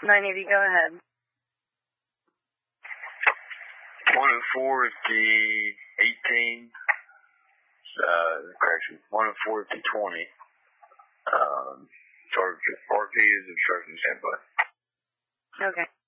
980, go ahead. 104 is the 18. Correction. 104 is the 20. RP is obstruction standby. Okay.